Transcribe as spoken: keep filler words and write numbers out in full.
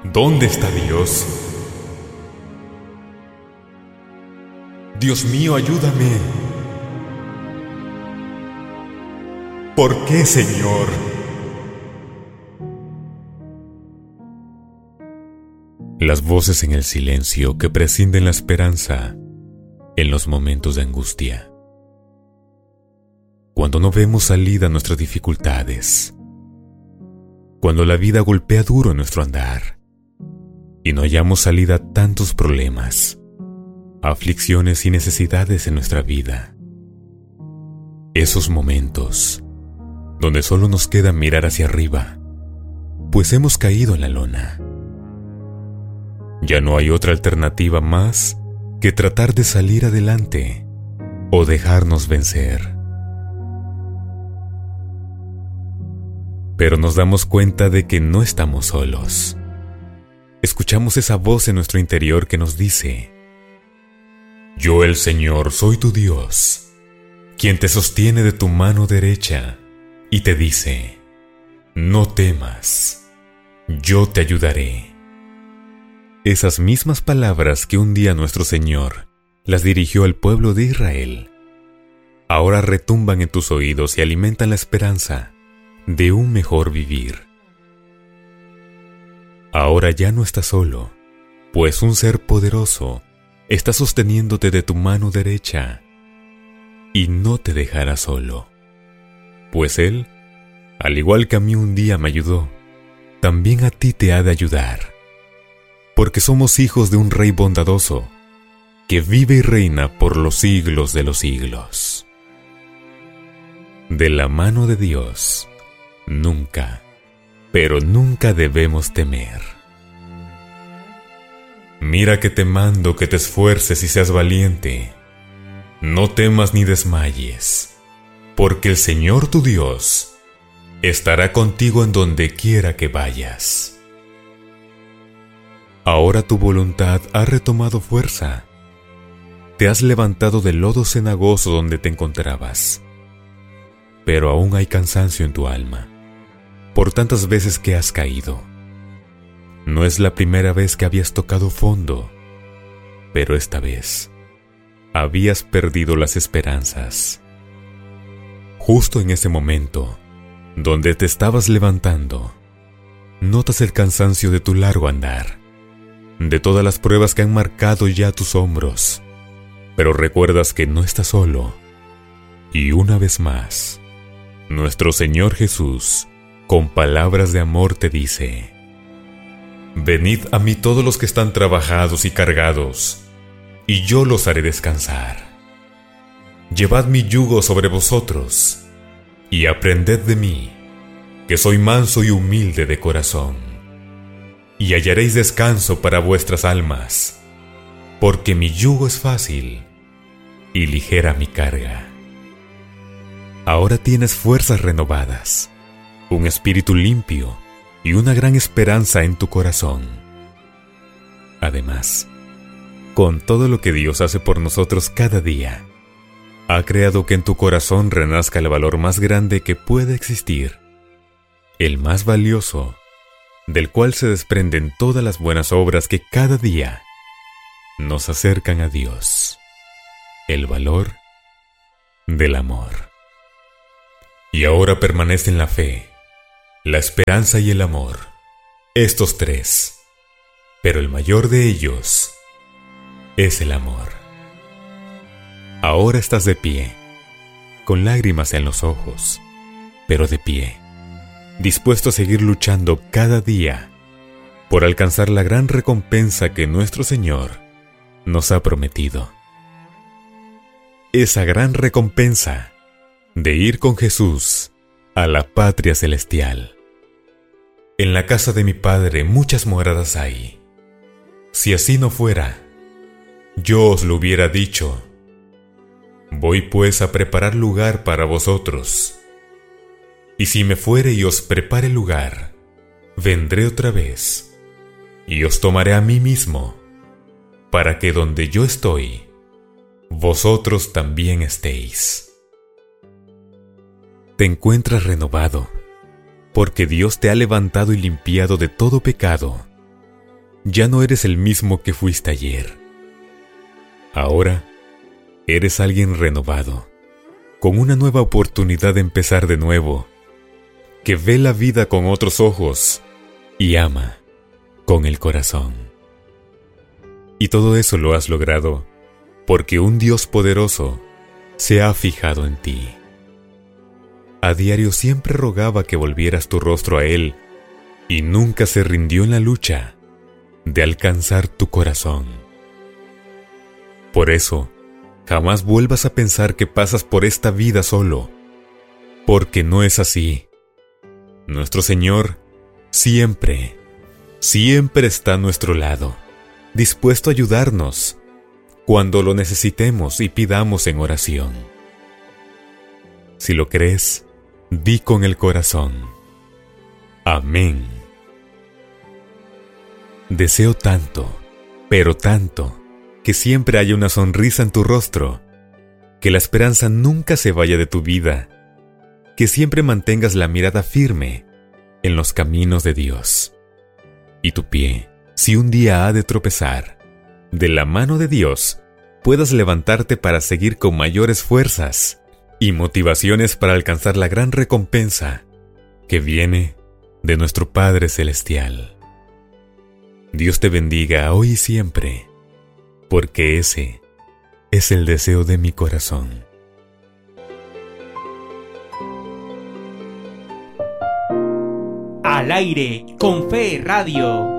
¿Dónde está Dios? Dios mío, ayúdame. ¿Por qué, Señor? Las voces en el silencio que prescinden la esperanza en los momentos de angustia. Cuando no vemos salida a nuestras dificultades. Cuando la vida golpea duro en nuestro andar y no hallamos salida a tantos problemas, aflicciones y necesidades en nuestra vida. Esos momentos donde solo nos queda mirar hacia arriba, pues hemos caído en la lona. Ya no hay otra alternativa más que tratar de salir adelante o dejarnos vencer. Pero nos damos cuenta de que no estamos solos. Escuchamos esa voz en nuestro interior que nos dice: Yo, el Señor, soy tu Dios, quien te sostiene de tu mano derecha y te dice: No temas, yo te ayudaré. Esas mismas palabras que un día nuestro Señor las dirigió al pueblo de Israel, ahora retumban en tus oídos y alimentan la esperanza de un mejor vivir. Ahora ya no estás solo, pues un ser poderoso está sosteniéndote de tu mano derecha y no te dejará solo, pues Él, al igual que a mí un día me ayudó, también a ti te ha de ayudar, porque somos hijos de un Rey bondadoso que vive y reina por los siglos de los siglos. De la mano de Dios, nunca, pero nunca debemos temer. Mira que te mando que te esfuerces y seas valiente. No temas ni desmayes, porque el Señor tu Dios estará contigo en donde quiera que vayas. Ahora tu voluntad ha retomado fuerza. Te has levantado del lodo cenagoso donde te encontrabas, pero aún hay cansancio en tu alma, por tantas veces que has caído. No es la primera vez que habías tocado fondo, pero esta vez habías perdido las esperanzas. Justo en ese momento, donde te estabas levantando, notas el cansancio de tu largo andar, de todas las pruebas que han marcado ya tus hombros, pero recuerdas que no estás solo, y una vez más, nuestro Señor Jesús, con palabras de amor te dice: Venid a mí todos los que están trabajados y cargados, y yo los haré descansar. Llevad mi yugo sobre vosotros, y aprended de mí, que soy manso y humilde de corazón, y hallaréis descanso para vuestras almas, porque mi yugo es fácil, y ligera mi carga. Ahora tienes fuerzas renovadas, un espíritu limpio y una gran esperanza en tu corazón. Además, con todo lo que Dios hace por nosotros cada día, ha creado que en tu corazón renazca el valor más grande que puede existir, el más valioso, del cual se desprenden todas las buenas obras que cada día nos acercan a Dios: el valor del amor. Y ahora permanecen la fe, la esperanza y el amor, estos tres, pero el mayor de ellos es el amor. Ahora estás de pie, con lágrimas en los ojos, pero de pie, dispuesto a seguir luchando cada día por alcanzar la gran recompensa que nuestro Señor nos ha prometido. Esa gran recompensa de ir con Jesús a la patria celestial. En la casa de mi Padre muchas moradas hay. Si así no fuera, yo os lo hubiera dicho. Voy pues a preparar lugar para vosotros. Y si me fuere y os prepare lugar, vendré otra vez, y os tomaré a mí mismo, para que donde yo estoy, vosotros también estéis. Te encuentras renovado, porque Dios te ha levantado y limpiado de todo pecado, ya no eres el mismo que fuiste ayer. Ahora eres alguien renovado, con una nueva oportunidad de empezar de nuevo, que ve la vida con otros ojos y ama con el corazón. Y todo eso lo has logrado porque un Dios poderoso se ha fijado en ti. A diario siempre rogaba que volvieras tu rostro a Él y nunca se rindió en la lucha de alcanzar tu corazón. Por eso, jamás vuelvas a pensar que pasas por esta vida solo, porque no es así. Nuestro Señor siempre, siempre está a nuestro lado, dispuesto a ayudarnos cuando lo necesitemos y pidamos en oración. Si lo crees, di con el corazón: amén. Deseo tanto, pero tanto, que siempre haya una sonrisa en tu rostro, que la esperanza nunca se vaya de tu vida, que siempre mantengas la mirada firme en los caminos de Dios. Y tu pie, si un día ha de tropezar, de la mano de Dios puedas levantarte para seguir con mayores fuerzas y motivaciones para alcanzar la gran recompensa que viene de nuestro Padre Celestial. Dios te bendiga hoy y siempre, porque ese es el deseo de mi corazón. Al aire con Fe Radio.